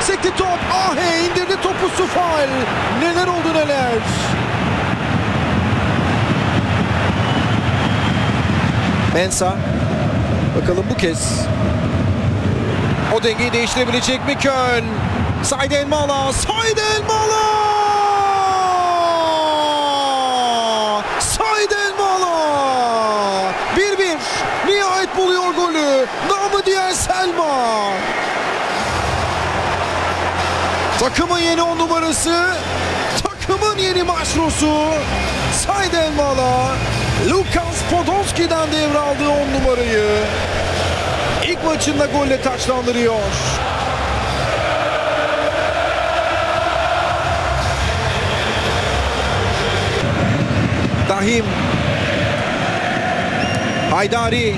Sekti top. Ahe indirdi topu Sufal. Neler oldu neler. Mensah. Bakalım bu kez o dengeyi değiştirebilecek mi Köln? Said Elmalı. Said Elmalı! Said Elmalı! 1-1. Nihayet buluyor golü. Namı diğer Selma. Takımın yeni 10 numarası. Takımın yeni maşrosu. Said Elmalı. Lukas Podolski'den devraldığı 10 numarayı ilk maçında golle taçlandırıyor. Dahim. Haydari.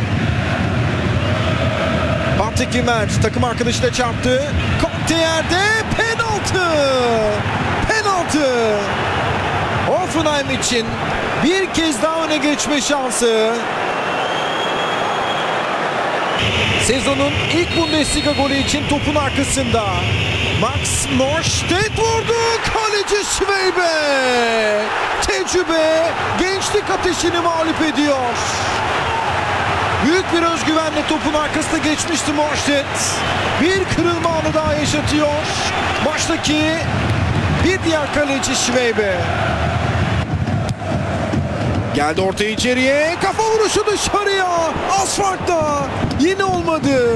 Patrick Wimmer takım arkadaşıyla çarptı. Conte yerde. Penaltı. Penaltı. Hoffenheim için bir kez daha öne geçme şansı. Sezonun ilk Bundesliga golü için topun arkasında. Max Norstedt vurdu. Kaleci Schweibe. Tecrübe gençlik ateşini mağlup ediyor. Büyük bir özgüvenle topun arkasına geçmişti Norstedt. Bir kırılma anı daha yaşatıyor. Maçtaki bir diğer kaleci Schweibe. Geldi ortaya içeriye. Kafa vuruşu dışarıya. Az farkla. Yine olmadı.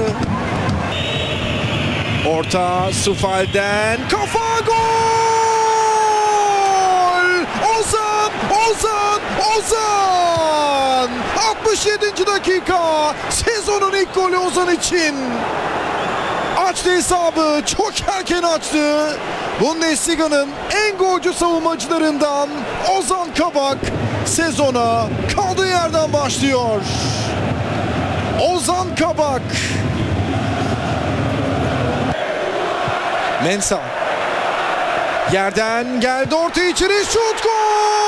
Orta Sufal'den. Kafa gol! Ozan! 67. dakika. Sezonun ilk golü Ozan için. Açtı hesabı. Çok erken açtı. Bundesliga'nın en golcü savunmacılarından Ozan Kabak sezona kaldığı yerden başlıyor. Ozan Kabak. Mensah. Yerden geldi ortaya içeri şut gol!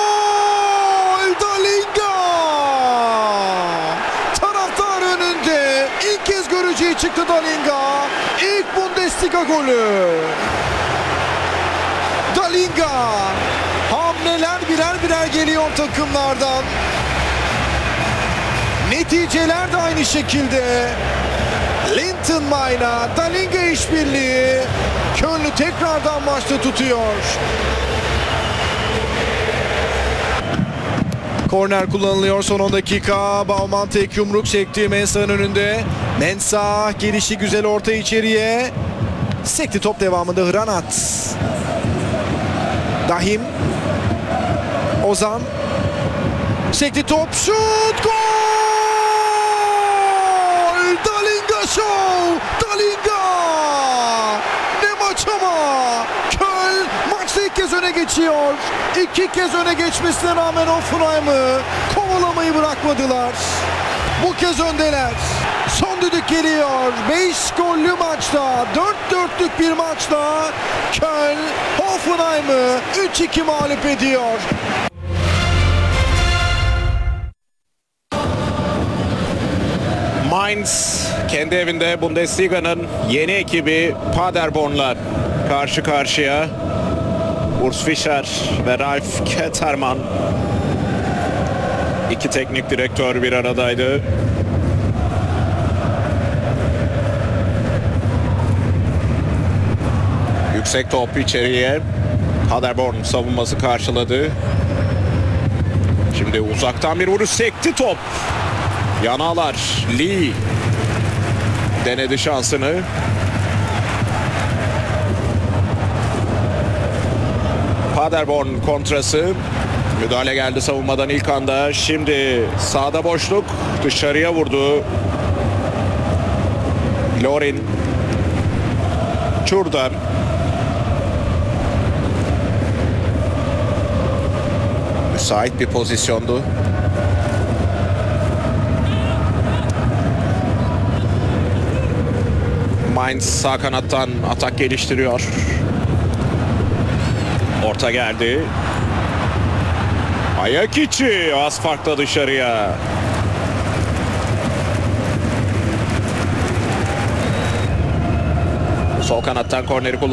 Dalinga! Taraftar önünde ilk kez göreceği çıktı Dalinga. İlk Bundesliga golü. Dalinga. Hamleler birer birer geliyor takımlardan. Neticeler de aynı şekilde. Lintenmaier, Dalinga işbirliği Köln'ü tekrardan maçta tutuyor. Korner kullanılıyor son 10 dakika. Baumann tek yumruk çekti Mensah'ın önünde. Mensah gelişi güzel orta içeriye. Sekti top devamında Hranat. Dahim. Ozan. Sekti top. Şut. Gol! Dalinga show. Dalinga. Ne maç ama. Köln maçta ilk kez öne geçiyor. 2 kez öne geçmesine rağmen Hoffenheim'ı kovalamayı bırakmadılar. Bu kez öndeler. Son düdük geliyor. 5 gollü maçta, 4-4'lük bir maçta Köln Hoffenheim'ı 3-2 mağlup ediyor. Mainz kendi evinde Bundesliga'nın yeni ekibi Paderborn'la karşı karşıya. Urs Fischer ve Ralf Kettermann, iki teknik direktör bir aradaydı. Yüksek top içeriye. Paderborn savunması karşıladı. Şimdi uzaktan bir vuruş, sekti top. Yanalar. Lee denedi şansını. Paderborn kontrası. Müdahale geldi savunmadan ilk anda. Şimdi sağda boşluk. Dışarıya vurdu. Lorin. Çurdan. Müsait bir pozisyondu. Mainz sağ kanattan atak geliştiriyor. Orta geldi. Ayak içi, az farkla dışarıya. Sol kanattan korneri kullanıyor.